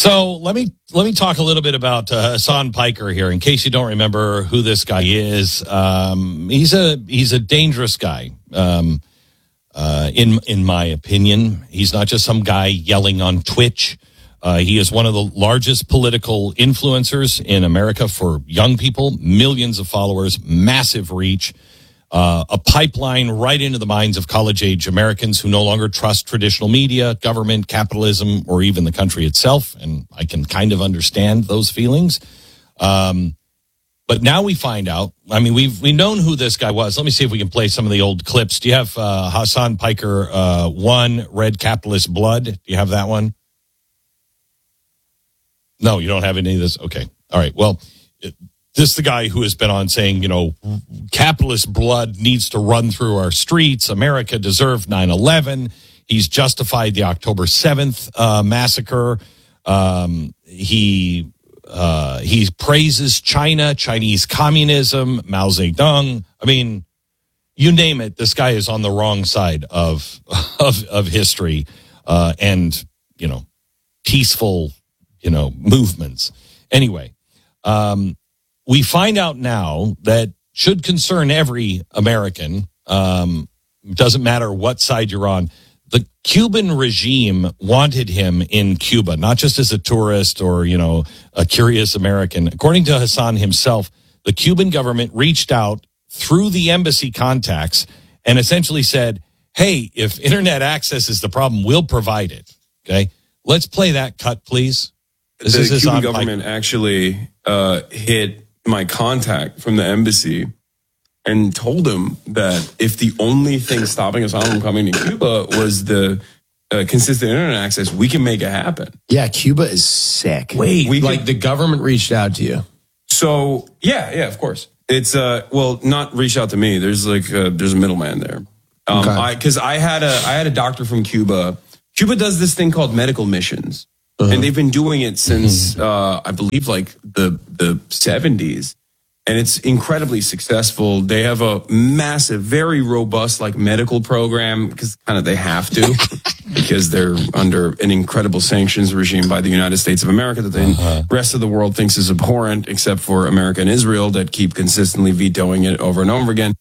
So let me talk a little bit about Hassan Piker here. In case you don't remember who this guy is, he's a dangerous guy. In my opinion, he's not just some guy yelling on Twitch. He is one of the largest political influencers in America for young people, millions of followers, massive reach. A pipeline right into the minds of college-age Americans who no longer trust traditional media, government, capitalism, or even the country itself. And I can kind of understand those feelings. But now we find out, I mean, we've known who this guy was. Let me see if we can play some of the old clips. Do you have Hassan Piker 1, Red Capitalist Blood? Do you have that one? No, you don't have any of this? Okay. All right. Well, this is the guy who has been on saying, capitalist blood needs to run through our streets. America deserved 9/11. He's justified the October 7th massacre. He praises China, Chinese communism, Mao Zedong. I mean, you name it. This guy is on the wrong side of history and peaceful movements. Anyway. We find out now that should concern every American, doesn't matter what side you're on. The Cuban regime wanted him in Cuba, not just as a tourist or, a curious American. According to Hassan himself, the Cuban government reached out through the embassy contacts and essentially said, hey, if internet access is the problem, we'll provide it. Okay. Let's play that cut, please. The Cuban government actually hit my contact from the embassy and told him that if the only thing stopping us from coming to Cuba was the consistent internet access, we can make it happen. Yeah, Cuba is sick. Wait, the government reached out to you? So, yeah, of course. It's, not reached out to me. There's there's a middleman there. Because I had a doctor from Cuba. Cuba does this thing called medical missions. And they've been doing it since, I believe, the 70s. And it's incredibly successful. They have a massive, very robust, medical program because kind of they have to because they're under an incredible sanctions regime by the United States of America that the rest of the world thinks is abhorrent, except for America and Israel that keep consistently vetoing it over and over again.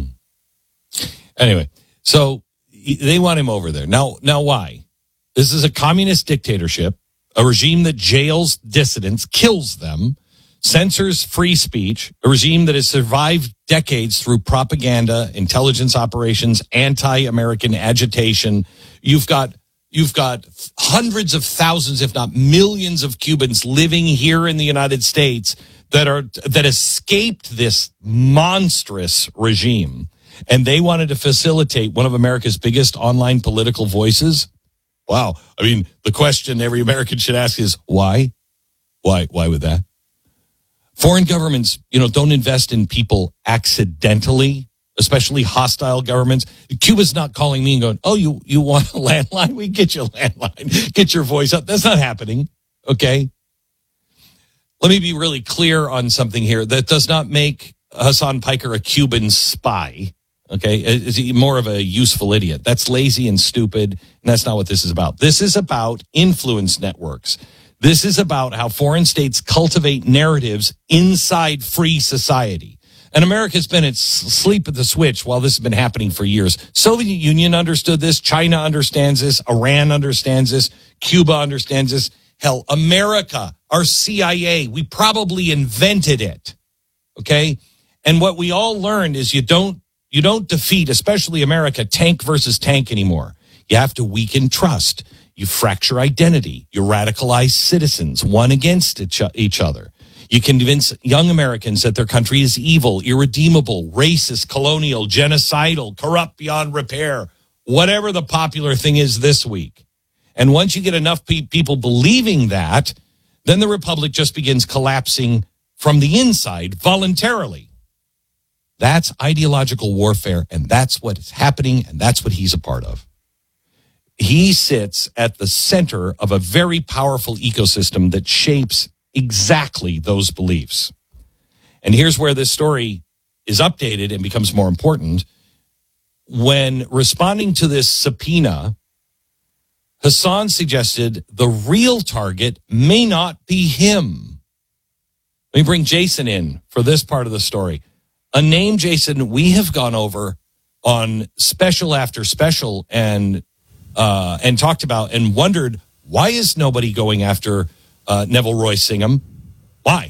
Anyway, so they want him over there. Now why? This is a communist dictatorship. A regime that jails dissidents, kills them, censors free speech, a regime that has survived decades through propaganda, intelligence operations, anti-American agitation. You've got hundreds of thousands, if not millions of Cubans living here in the United States that escaped this monstrous regime. And they wanted to facilitate one of America's biggest online political voices. Wow. I mean, the question every American should ask is why? Why would that? Foreign governments, don't invest in people accidentally, especially hostile governments. Cuba's not calling me and going, oh, you want a landline? We get you a landline. Get your voice up. That's not happening. Okay. Let me be really clear on something here. That does not make Hassan Piker a Cuban spy. Okay, is he more of a useful idiot? That's lazy and stupid, and that's not what this is about. This is about influence networks. This is about how foreign states cultivate narratives inside free society. And America's been asleep at the switch while this has been happening for years. Soviet Union understood this. China understands this. Iran understands this. Cuba understands this. Hell, America, our CIA, we probably invented it. Okay, and what we all learned is you don't defeat, especially America, tank versus tank anymore. You have to weaken trust. You fracture identity. You radicalize citizens, one against each other. You convince young Americans that their country is evil, irredeemable, racist, colonial, genocidal, corrupt beyond repair, whatever the popular thing is this week. And once you get enough people believing that, then the republic just begins collapsing from the inside voluntarily. That's ideological warfare, and that's what's happening, and that's what he's a part of. He sits at the center of a very powerful ecosystem that shapes exactly those beliefs. And here's where this story is updated and becomes more important. When responding to this subpoena, Hassan suggested the real target may not be him. Let me bring Jason in for this part of the story. A name, Jason, we have gone over on special after special and talked about and wondered, why is nobody going after Neville Roy Singham? Why?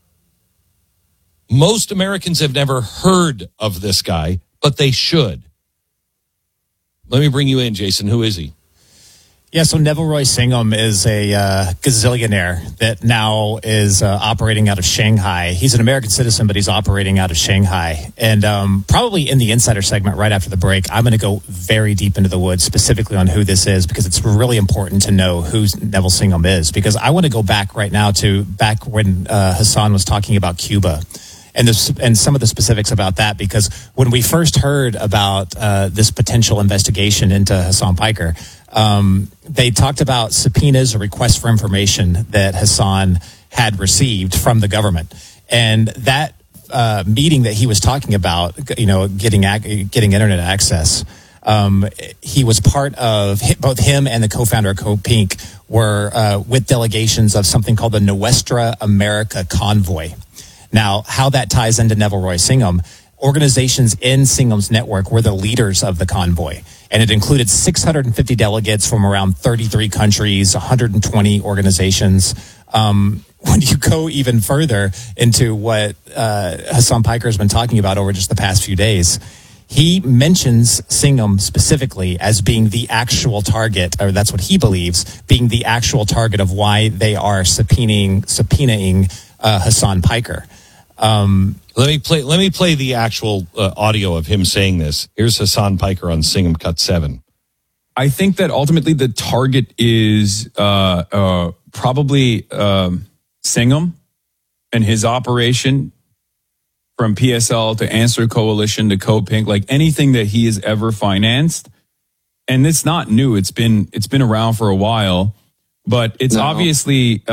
Most Americans have never heard of this guy, but they should. Let me bring you in, Jason. Who is he? Yeah, so Neville Roy Singham is a gazillionaire that now is operating out of Shanghai. He's an American citizen, but he's operating out of Shanghai. And probably in the Insider segment right after the break, I'm going to go very deep into the woods specifically on who this is, because it's really important to know who Neville Singham is. Because I want to go back right now to back when Hassan was talking about Cuba. And some of the specifics about that, because when we first heard about this potential investigation into Hassan Piker, they talked about subpoenas or requests for information that Hassan had received from the government. And that meeting that he was talking about, getting internet access, he was part of, both him and the co-founder of CodePink were with delegations of something called the Nuestra America Convoy. Now, how that ties into Neville Roy Singham, organizations in Singham's network were the leaders of the convoy. And it included 650 delegates from around 33 countries, 120 organizations. When you go even further into what Hassan Piker has been talking about over just the past few days, he mentions Singham specifically as being the actual target, or that's what he believes, being the actual target of why they are subpoenaing Hassan Piker. Let me play the actual audio of him saying this. Here's Hassan Piker on Singham Cut 7. I think that ultimately the target is probably Singham and his operation, from PSL to Answer Coalition to CodePink, like anything that he has ever financed. And it's not new. It's been around for a while, but it's obviously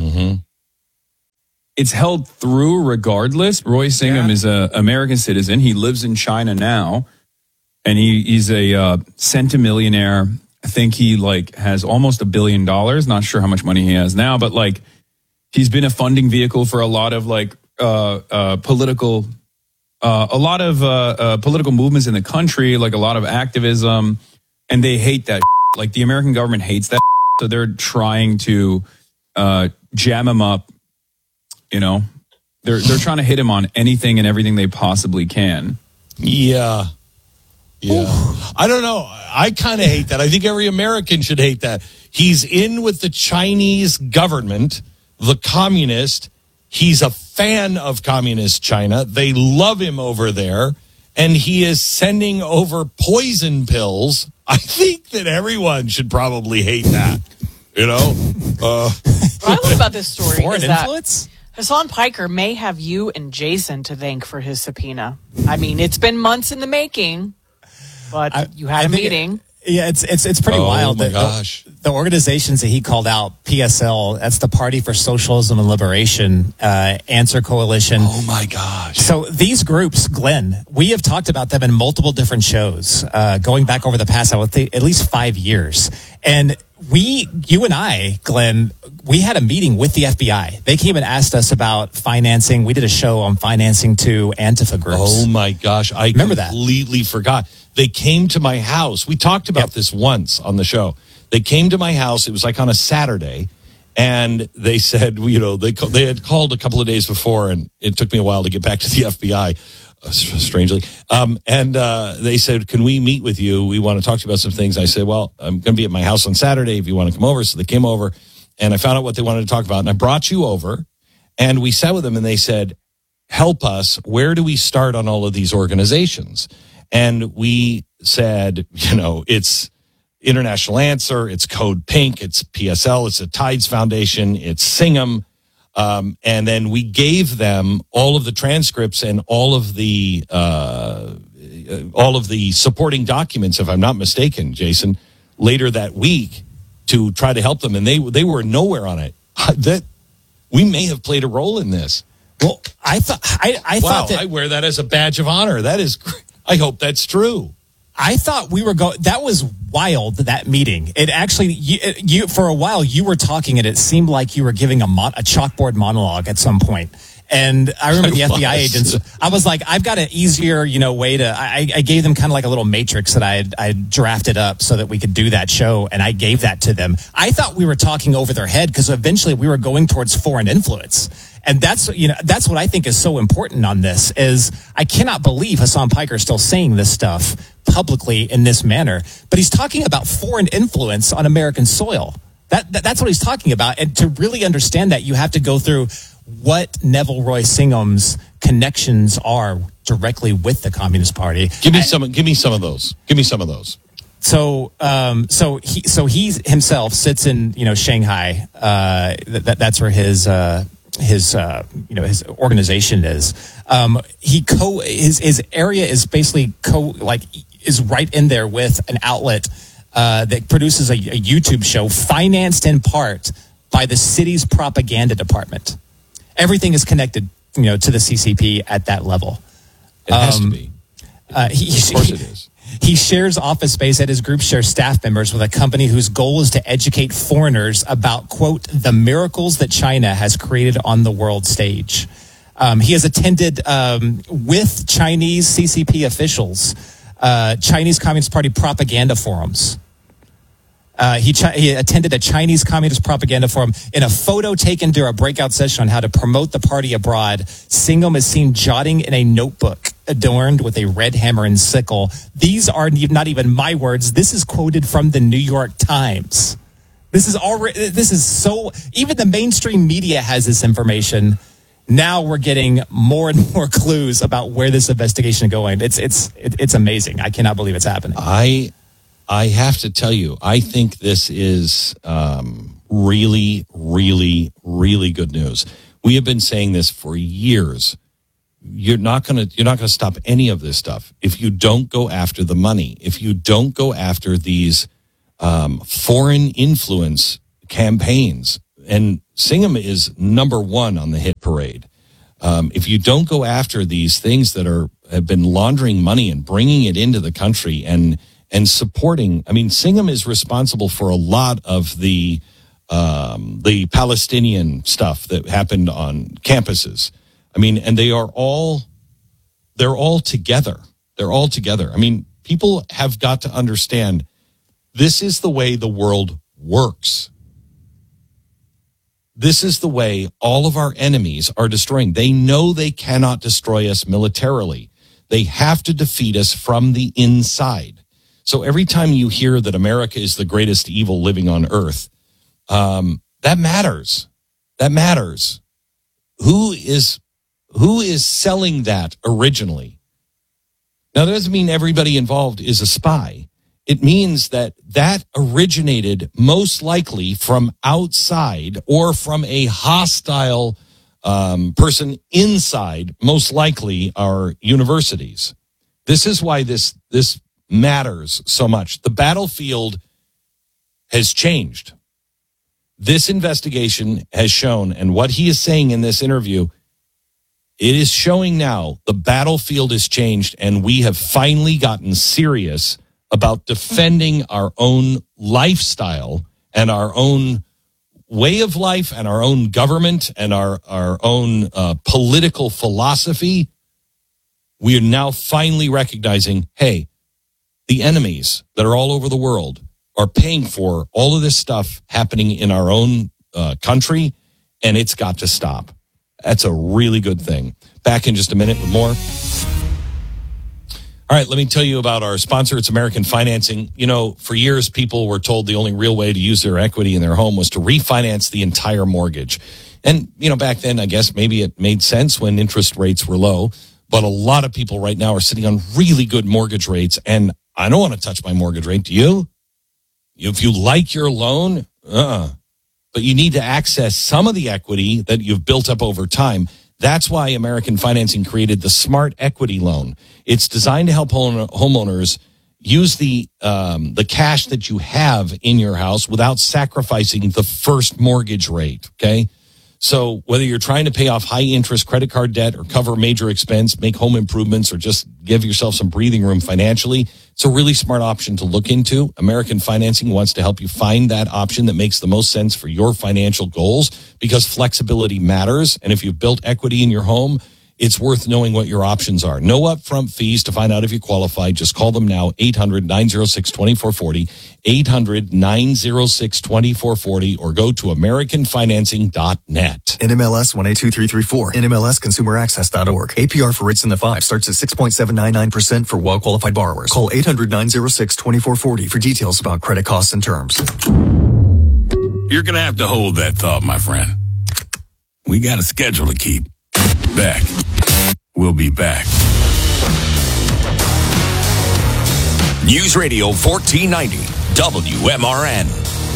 it's held through regardless. Roy Singham is an American citizen. He lives in China now, and he's a centimillionaire. I think he has almost $1 billion. Not sure how much money he has now, but he's been a funding vehicle for a lot of political movements in the country, like a lot of activism, and they hate that. Like the American government hates that, so they're trying to jam him up. They're trying to hit him on anything and everything they possibly can. Yeah. I don't know. I kind of hate that. I think every American should hate that. He's in with the Chinese government, the communist. He's a fan of communist China. They love him over there. And he is sending over poison pills. I think that everyone should probably hate that. What I love about this story Foreign is that influence? Hassan Piker may have you and Jason to thank for his subpoena. I mean, it's been months in the making, but you had a meeting. It's pretty wild. Oh my gosh. The organizations that he called out, PSL, that's the Party for Socialism and Liberation, Answer Coalition. Oh my gosh. So these groups, Glenn, we have talked about them in multiple different shows, going back over the past, I would think, at least 5 years. And you and I, Glenn, we had a meeting with the FBI. They came and asked us about financing. We did a show on financing to Antifa groups. Oh my gosh. I remember that. Completely forgot. They came to my house. We talked about this once on the show. They came to my house. It was on a Saturday. And they said, they had called a couple of days before, and it took me a while to get back to the FBI, strangely. And they said, can we meet with you? We want to talk to you about some things. I said, well, I'm going to be at my house on Saturday if you want to come over. So they came over, and I found out what they wanted to talk about. And I brought you over, and we sat with them, and they said, help us. Where do we start on all of these organizations? And we said, it's International Answer, it's CodePink, it's PSL, it's the Tides Foundation, it's Singham. And then we gave them all of the transcripts and all of the supporting documents, if I'm not mistaken, Jason, later that week to try to help them. And they were nowhere on it. That we may have played a role in this. Well, I thought that I wear that as a badge of honor. That is, I hope that's true. I thought we were going. That was wild, that meeting. It actually, you for a while, you were talking and it seemed like you were giving a chalkboard monologue at some point. And I remember the FBI agents, I was like, I've got an easier, way to, I gave them kind of like a little matrix that I drafted up so that we could do that show. And I gave that to them. I thought we were talking over their head because eventually we were going towards foreign influence. And that's what I think is so important on this is I cannot believe Hassan Piker is still saying this stuff publicly in this manner, but he's talking about foreign influence on American soil. That's what he's talking about. And to really understand that, you have to go through what Neville Roy Singham's connections are directly with the Communist Party. Give me some of those. So he himself sits in, Shanghai. That's where his organization is. His area is basically is right in there with an outlet that produces a YouTube show financed in part by the city's propaganda department. Everything is connected, to the CCP at that level. It has to be. Of course it is. He shares office space at his group shares staff members with a company whose goal is to educate foreigners about, quote, the miracles that China has created on the world stage. He has attended with Chinese CCP officials, Chinese Communist Party propaganda forums. He attended a Chinese Communist propaganda forum. In a photo taken during a breakout session on how to promote the party abroad, Singham is seen jotting in a notebook adorned with a red hammer and sickle. These are not even my words. This is quoted from the New York Times. This is so, even the mainstream media has this information. Now we're getting more and more clues about where this investigation is going. It's amazing. I cannot believe it's happening. I have to tell you, I think this is really, really, really good news. We have been saying this for years. You're not going to stop any of this stuff if you don't go after the money. If you don't go after these foreign influence campaigns, and Singham is number one on the hit parade. If you don't go after these things that have been laundering money and bringing it into the country and supporting, Singham is responsible for a lot of the Palestinian stuff that happened on campuses. And they're all together. They're all together. People have got to understand this is the way the world works. This is the way all of our enemies are destroying. They know they cannot destroy us militarily. They have to defeat us from the inside. So every time you hear that America is the greatest evil living on earth, that matters. That matters. Who is selling that originally? Now, that doesn't mean everybody involved is a spy. It means that originated most likely from outside or from a hostile person inside, most likely our universities. This is why this matters so much. The battlefield has changed. This investigation has shown, and what he is saying in this interview, it is showing now the battlefield has changed, and we have finally gotten serious about defending our own lifestyle and our own way of life and our own government and our own political philosophy. We are now finally recognizing, hey, the enemies that are all over the world are paying for all of this stuff happening in our own country, and it's got to stop. That's a really good thing. Back in just a minute with more. All right, let me tell you about our sponsor. It's American Financing. For years, people were told the only real way to use their equity in their home was to refinance the entire mortgage. And, back then, I guess maybe it made sense when interest rates were low. But a lot of people right now are sitting on really good mortgage rates. And I don't want to touch my mortgage rate. Do you? If you like your loan, but you need to access some of the equity that you've built up over time. That's why American Financing created the Smart Equity Loan. It's designed to help homeowners use the cash that you have in your house without sacrificing the first mortgage rate, okay? So whether you're trying to pay off high-interest credit card debt or cover major expense, make home improvements, or just give yourself some breathing room financially, It's a really smart option to look into. American Financing wants to help you find that option that makes the most sense for your financial goals, because flexibility matters. And if you've built equity in your home, it's worth knowing what your options are. No upfront fees to find out if you qualify. Just call them now, 800-906-2440, 800-906-2440, or go to AmericanFinancing.net. NMLS 182334, NMLSConsumerAccess.org. APR for rates in the 5 starts at 6.799% for well-qualified borrowers. Call 800-906-2440 for details about credit costs and terms. You're going to have to hold that thought, my friend. We got a schedule to keep. Back. We'll be back. News Radio 1490, WMRN.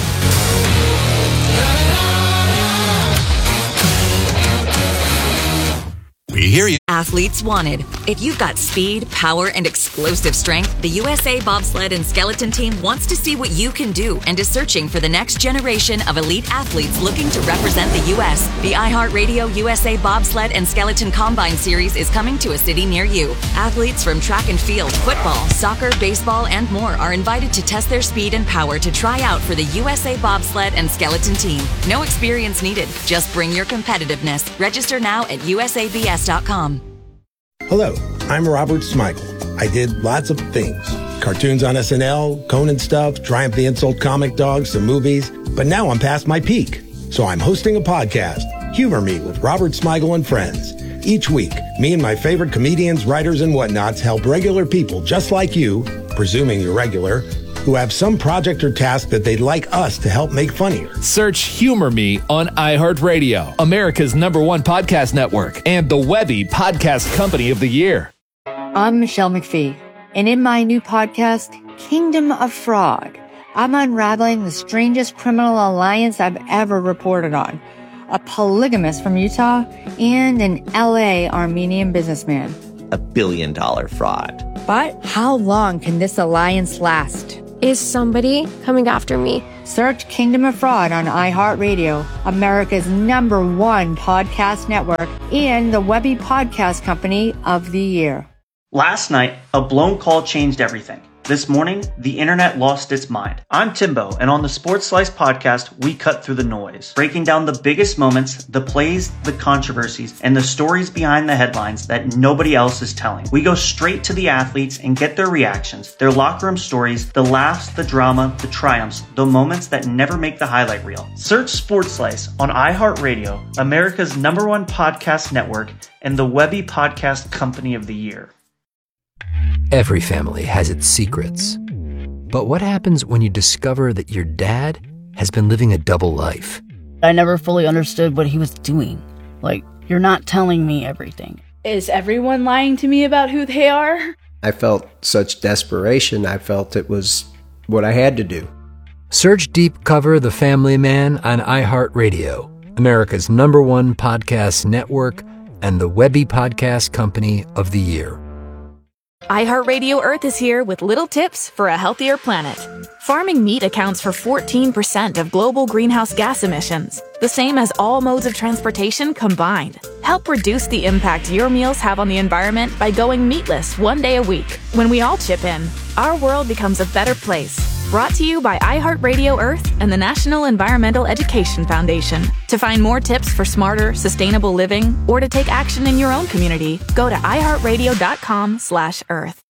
We hear you. Athletes wanted. If you've got speed, power, and explosive strength, the USA Bobsled and Skeleton Team wants to see what you can do and is searching for the next generation of elite athletes looking to represent the U.S. The iHeartRadio USA Bobsled and Skeleton Combine Series is coming to a city near you. Athletes from track and field, football, soccer, baseball, and more are invited to test their speed and power to try out for the USA Bobsled and Skeleton Team. No experience needed. Just bring your competitiveness. Register now at usabs.com. Hello, I'm Robert Smigel. I did lots of things. Cartoons on SNL, Conan stuff, Triumph the Insult comic dogs, some movies. But now I'm past my peak. So I'm hosting a podcast, Humor Me with Robert Smigel and Friends. Each week, me and my favorite comedians, writers, and whatnots help regular people just like you, presuming you're regular, who have some project or task that they'd like us to help make funnier. Search Humor Me on iHeartRadio, America's #1 podcast network, and the Webby Podcast Company of the Year. I'm Michelle McPhee, and in my new podcast, Kingdom of Fraud, I'm unraveling the strangest criminal alliance I've ever reported on. A polygamist from Utah and an LA Armenian businessman. $1 billion fraud. But how long can this alliance last? Is somebody coming after me? Search Kingdom of Fraud on iHeartRadio, America's #1 podcast network, and the Webby Podcast Company of the Year. Last night, a blown call changed everything. This morning, the internet lost its mind. I'm Timbo, and on the Sports Slice podcast, we cut through the noise, breaking down the biggest moments, the plays, the controversies, and the stories behind the headlines that nobody else is telling. We go straight to the athletes and get their reactions, their locker room stories, the laughs, the drama, the triumphs, the moments that never make the highlight reel. Search Sports Slice on iHeartRadio, America's #1 podcast network, and the Webby Podcast Company of the Year. Every family has its secrets. But what happens when you discover that your dad has been living a double life? I never fully understood what he was doing. Like, you're not telling me everything. Is everyone lying to me about who they are? I felt such desperation. I felt it was what I had to do. Search Deep Cover The Family Man on iHeartRadio, America's #1 podcast network, and the Webby Podcast Company of the Year. iHeartRadio Earth is here with little tips for a healthier planet. Farming meat accounts for 14% of global greenhouse gas emissions, the same as all modes of transportation combined. Help reduce the impact your meals have on the environment by going meatless 1 day a week. When we all chip in, our world becomes a better place. Brought to you by iHeartRadio Earth and the National Environmental Education Foundation. To find more tips for smarter, sustainable living, or to take action in your own community, go to iHeartRadio.com/Earth.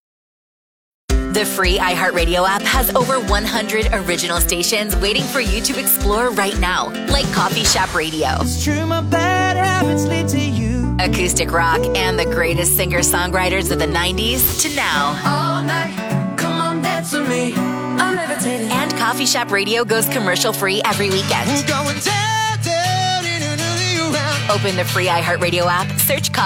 The free iHeartRadio app has over 100 original stations waiting for you to explore right now, like Coffee Shop Radio, It's true, my bad habits lead to you. acoustic rock, and the greatest singer-songwriters of the 90s to now. All night, come on, dance with me. I'm levitating. And Coffee Shop Radio goes commercial-free every weekend. We're going down, down, in another round. Open the free iHeartRadio app, search